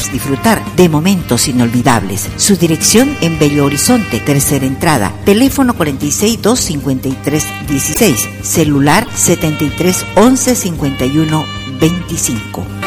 podrás disfrutar de momentos inolvidables. Su dirección en Bello Horizonte, tercera entrada, teléfono 46-253-16, celular 73 11 51 25.